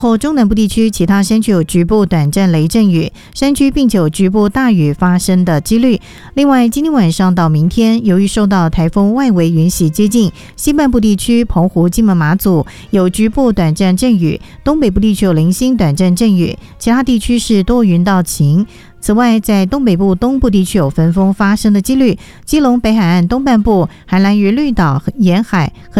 后中南部地区其他山区有局部短暂雷阵雨，山区并且有局部大雨发生的几率。另外，今天晚上到明天，由于受到台风外围云系接近，西半部地区澎湖、金门、马祖有局部短暂阵雨，东北部地区有零星短暂阵雨，其他地区是多云到晴。此外，在东北部、东部地区有焚风发生的几率，基隆北海岸东半部、海兰屿绿岛沿海和